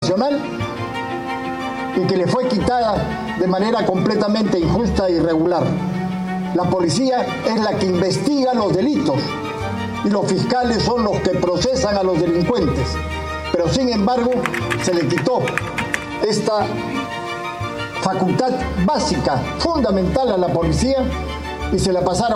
nacional y que le fue quitada de manera completamente injusta e irregular. La policía es la que investiga los delitos y los fiscales son los que procesan a los delincuentes. Pero sin embargo, se le quitó esta facultad básica, fundamental a la policía, y se la pasaron